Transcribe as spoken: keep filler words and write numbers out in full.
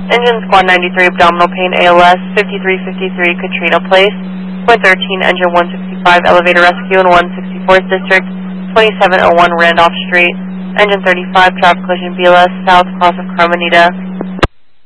Engine Squad ninety-three, abdominal pain, A L S, fifty-three fifty-three, Katrina Place. Point thirteen, engine one sixty-five, elevator rescue in one sixty-fourth District, twenty-seven oh one Randolph Street. Engine thirty-five, traffic collision, B L S, south, cross of Carmenita.